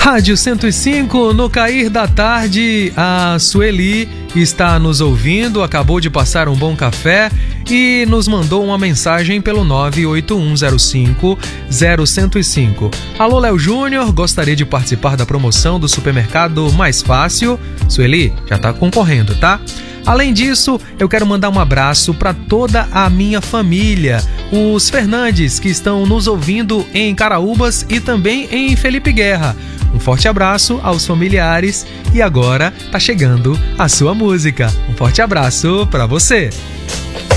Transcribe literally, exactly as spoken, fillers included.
Rádio cento e cinco, no cair da tarde, a Sueli está nos ouvindo, acabou de passar um bom café e nos mandou uma mensagem pelo nove oito um zero cinco zero zero zero cinco. Alô, Léo Júnior, gostaria de participar da promoção do supermercado Mais Fácil. Sueli, já tá concorrendo, tá? Além disso, eu quero mandar um abraço para toda a minha família, os Fernandes, que estão nos ouvindo em Caraúbas e também em Felipe Guerra. Um forte abraço aos familiares e agora tá chegando a sua música. Um forte abraço para você.